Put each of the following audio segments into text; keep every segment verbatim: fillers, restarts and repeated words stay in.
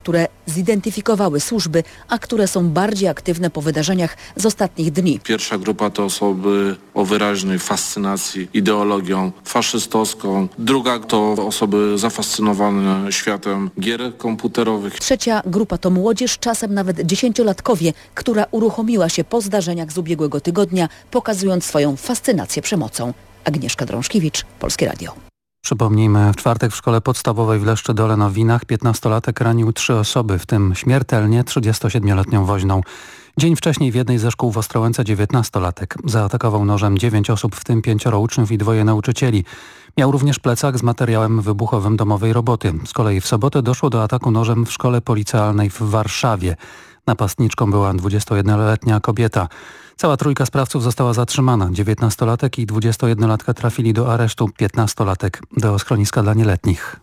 które zidentyfikowały służby, a które są bardziej aktywne po wydarzeniach z ostatnich dni. Pierwsza grupa to osoby o wyraźnej fascynacji ideologią faszystowską. Druga to osoby zafascynowane światem gier komputerowych. Trzecia grupa to młodzież, czasem nawet dziesięciolatkowie, która uruchomiła się po zdarzeniach z ubiegłego tygodnia, pokazując swoją fascynację przemocą. Agnieszka Drążkiewicz, Polskie Radio. Przypomnijmy, w czwartek w szkole podstawowej w Leszczy-Dole-Nowinach piętnastolatek ranił trzy osoby, w tym śmiertelnie trzydziestosiedmioletnią woźną. Dzień wcześniej w jednej ze szkół w Ostrołęce dziewiętnastolatek zaatakował nożem dziewięć osób, w tym pięcioro uczniów i dwoje nauczycieli. Miał również plecak z materiałem wybuchowym domowej roboty. Z kolei w sobotę doszło do ataku nożem w szkole policealnej w Warszawie. Napastniczką była dwudziestojednoletnia kobieta. Cała trójka sprawców została zatrzymana. dziewiętnastolatek i dwudziestojednolatka trafili do aresztu, piętnastolatek do schroniska dla nieletnich.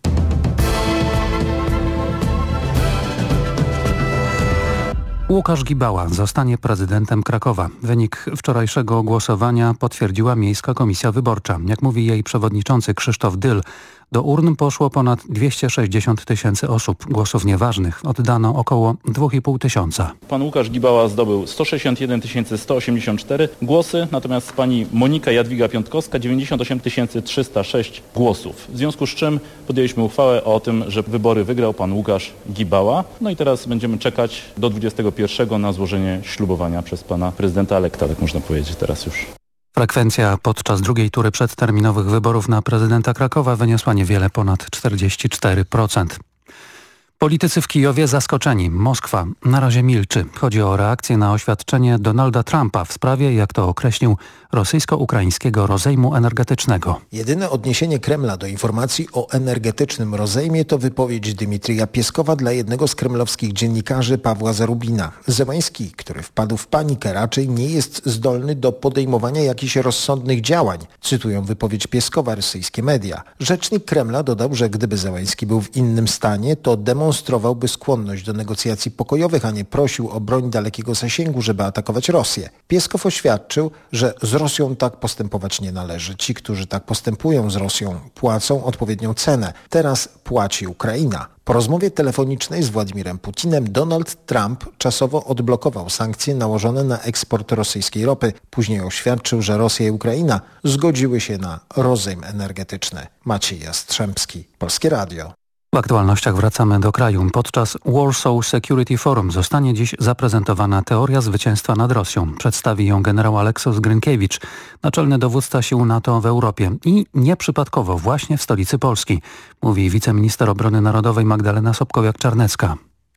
Łukasz Gibała zostanie prezydentem Krakowa. Wynik wczorajszego głosowania potwierdziła Miejska Komisja Wyborcza. Jak mówi jej przewodniczący Krzysztof Dyl, do urn poszło ponad dwieście sześćdziesiąt tysięcy osób. Głosów nieważnych oddano około dwa i pół tysiąca. Pan Łukasz Gibała zdobył sto sześćdziesiąt jeden tysięcy sto osiemdziesiąt cztery głosy, natomiast pani Monika Jadwiga Piątkowska dziewięćdziesiąt osiem tysięcy trzysta sześć głosów. W związku z czym podjęliśmy uchwałę o tym, że wybory wygrał pan Łukasz Gibała. No i teraz będziemy czekać do dwudziestego pierwszego na złożenie ślubowania przez pana prezydenta elekta, tak można powiedzieć teraz już. Frekwencja podczas drugiej tury przedterminowych wyborów na prezydenta Krakowa wyniosła niewiele ponad czterdzieści cztery procent. Politycy w Kijowie zaskoczeni. Moskwa na razie milczy. Chodzi o reakcję na oświadczenie Donalda Trumpa w sprawie, jak to określił, rosyjsko-ukraińskiego rozejmu energetycznego. Jedyne odniesienie Kremla do informacji o energetycznym rozejmie to wypowiedź Dmitrija Pieskowa dla jednego z kremlowskich dziennikarzy Pawła Zarubina. Zełański, który wpadł w panikę, raczej nie jest zdolny do podejmowania jakichś rozsądnych działań. Cytują wypowiedź Pieskowa rosyjskie media. Rzecznik Kremla dodał, że gdyby Zełański był w innym stanie, to demonstrowałby skłonność do negocjacji pokojowych, a nie prosił o broń dalekiego zasięgu, żeby atakować Rosję. Pieskow oświadczył, że z Rosją tak postępować nie należy. Ci, którzy tak postępują z Rosją, płacą odpowiednią cenę. Teraz płaci Ukraina. Po rozmowie telefonicznej z Władimirem Putinem Donald Trump czasowo odblokował sankcje nałożone na eksport rosyjskiej ropy. Później oświadczył, że Rosja i Ukraina zgodziły się na rozejm energetyczny. Maciej Jastrzębski, Polskie Radio. W aktualnościach wracamy do kraju. Podczas Warsaw Security Forum zostanie dziś zaprezentowana teoria zwycięstwa nad Rosją. Przedstawi ją generał Aleksos Grynkiewicz, naczelny dowódca sił NATO w Europie. I nieprzypadkowo właśnie w stolicy Polski, mówi wiceminister obrony narodowej Magdalena Sobkowiak-Czarnecka.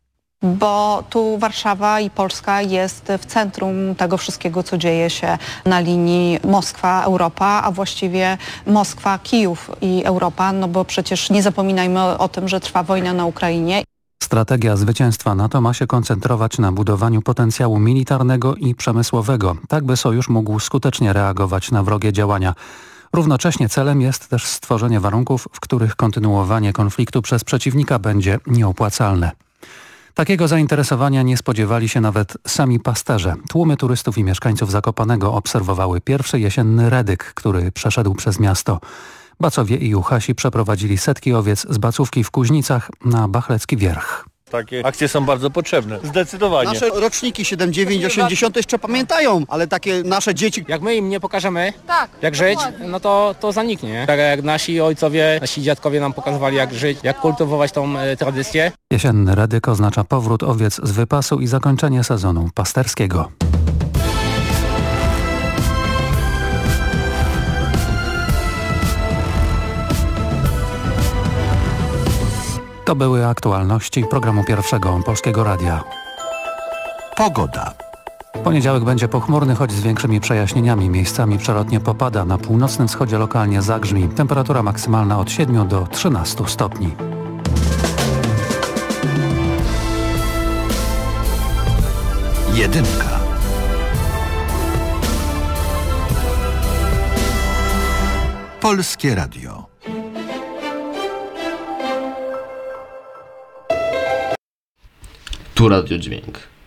Bo tu Warszawa i Polska jest w centrum tego wszystkiego, co dzieje się na linii Moskwa-Europa, a właściwie Moskwa-Kijów i Europa, no bo przecież nie zapominajmy o tym, że trwa wojna na Ukrainie. Strategia zwycięstwa NATO ma się koncentrować na budowaniu potencjału militarnego i przemysłowego, tak by sojusz mógł skutecznie reagować na wrogie działania. Równocześnie celem jest też stworzenie warunków, w których kontynuowanie konfliktu przez przeciwnika będzie nieopłacalne. Takiego zainteresowania nie spodziewali się nawet sami pasterze. Tłumy turystów i mieszkańców Zakopanego obserwowały pierwszy jesienny redyk, który przeszedł przez miasto. Bacowie i Juchasi przeprowadzili setki owiec z bacówki w Kuźnicach na Bachlecki Wierch. Takie akcje są bardzo potrzebne, zdecydowanie. Nasze roczniki siedem, dziewięć, osiemdziesiąt jeszcze pamiętają, ale takie nasze dzieci... Jak my im nie pokażemy, tak, jak żyć, no to, to zaniknie. Nie? Tak jak nasi ojcowie, nasi dziadkowie nam pokazywali, jak żyć, jak kultywować tą e, tradycję. Jesienny redyk oznacza powrót owiec z wypasu i zakończenie sezonu pasterskiego. To były aktualności programu Pierwszego Polskiego Radia. Pogoda. Poniedziałek będzie pochmurny, choć z większymi przejaśnieniami. Miejscami przelotnie popada. Na północnym wschodzie lokalnie zagrzmi. Temperatura maksymalna od siedmiu do trzynastu stopni. Jedynka. Polskie Radio. Tu Radio Dźwięk.